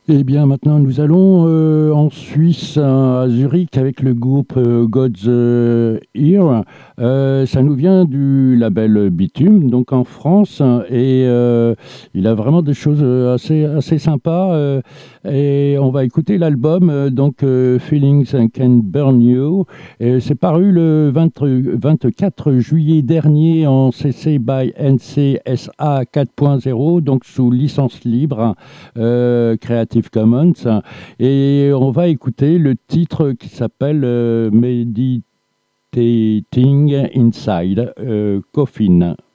Eh bien, maintenant, nous allons en Suisse, à Zurich, avec le groupe God's Ear. Ça nous vient du label Bitume, donc en France, et il a vraiment des choses assez sympas. Et on va écouter l'album, Feelings Can Burn You. Et c'est paru le 24 juillet dernier en CC by NCSA 4.0, donc sous licence libre. Creative Commons. Et on va écouter le titre qui s'appelle Meditating Inside Coffin.